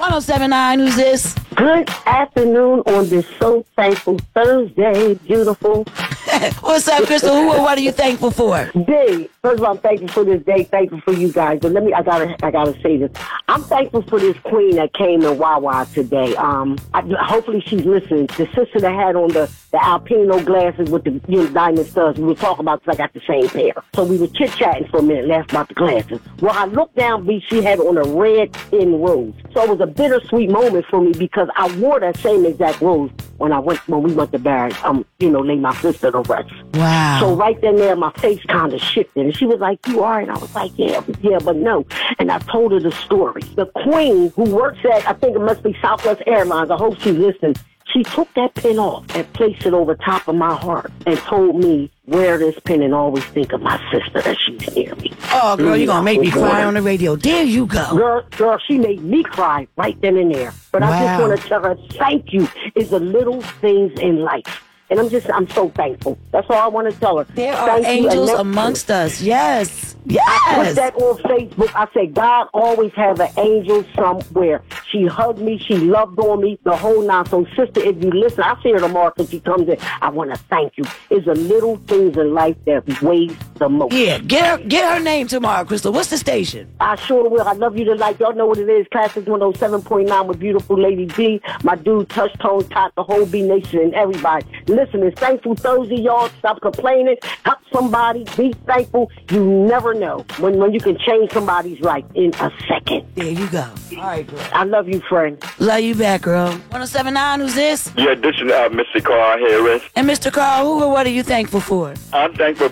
1079, who's this? Good afternoon on this So Thankful Thursday, beautiful. What's up, Crystal? Who or what are you thankful for? Day. First of all, I'm thankful for this day, thankful for you guys. But I gotta say this. I'm thankful for this queen that came in Wawa today. Hopefully she's listening. The sister that had on the Alpino glasses with the diamond studs, we were talking about because I got the same pair. So we were chit-chatting for a minute last about the glasses. Well, I looked down, she had on a red in rose. So it was a bittersweet moment for me because I wore that same exact rose when we went to Barry, lay my sister to rest. Wow. So right then there, my face kind of shifted. And she was like, you are? And I was like, yeah, but no. And I told her the story. The queen who works at, I think it must be Southwest Airlines, I hope she's listening, she took that pin off and placed it over top of my heart and told me, wear this pin and always think of my sister that she's near me. Oh, girl, you're going to make me cry on the radio. There you go. Girl, she made me cry right then and there. But I just want to tell her, thank you. It's the little things in life. And I'm so thankful. That's all I want to tell her. There are angels amongst us. Yes. I put that on Facebook. I said, God always have an angel somewhere. She hugged me. She loved on me. The whole nine. So, sister, if you listen, I'll see her tomorrow because she comes in. I want to thank you. It's the little things in life that weighs the most. Yeah, get her name tomorrow, Crystal. What's the station? I sure will. I love you tonight. Y'all know what it is. Classics 107.9 with beautiful Lady B. My dude, Touch Tone, Tot, the whole B Nation, and everybody. Listen, it's Thankful Thursday, y'all. Stop complaining. Help somebody. Be thankful. You never know when you can change somebody's life in a second. There you go. All right, girl. I love you, friend. Love you back, girl. 1079, who's this? Yeah, this is Mr. Carl Harris. And Mr. Carl, who or what are you thankful for? I'm thankful